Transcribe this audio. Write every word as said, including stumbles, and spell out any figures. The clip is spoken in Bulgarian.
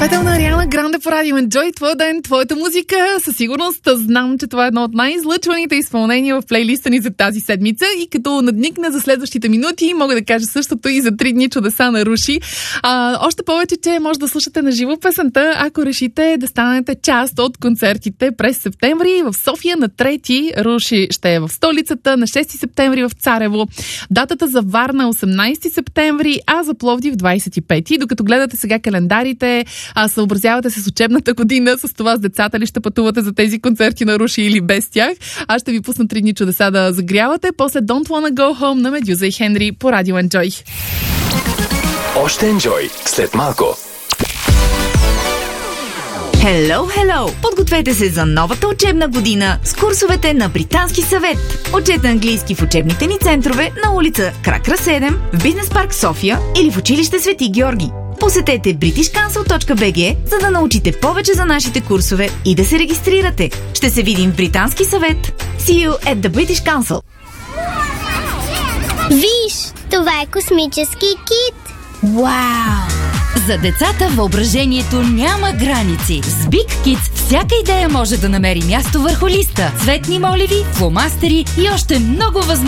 Петъл на Ариана Гранде по радио Enjoy, твой ден, твоята музика. Със сигурност знам, че това е едно от най-излъчваните изпълнения в плейлиста ни за тази седмица и като надникна за следващите минути, мога да кажа същото и за три дни чудеса на Руши. А, още повече, че може да слушате на живо песента, ако решите да станете част от концертите през септември. В София на трети Руши ще е в столицата, на шести септември в Царево. Датата за Варна осемнайсети септември, а за Пловдив двайсет и пети. Докато гледате сега календарите, а съобразявате се с учебната година, с това с децата ли ще пътувате за тези концерти на Руши или без тях. Аз ще ви пусна три дни чудеса да загрявате. После Don't Wanna Go Home на Медюза и Хенри по радио Enjoy. Още Enjoy след малко. Hello, hello! Подгответе се за новата учебна година с курсовете на Британски съвет. Учете английски в учебните ни центрове на улица Кракра седем, в Бизнес парк София или в училище Свети Георги. Посетете бритиш кансъл точка би джи, за да научите повече за нашите курсове и да се регистрирате. Ще се видим в Британски съвет. See you at the British Council. Виж, това е космически кит. Вау! За децата въображението няма граници. С Big Kids всяка идея може да намери място върху листа. Цветни моливи, фломастери и още много възможности.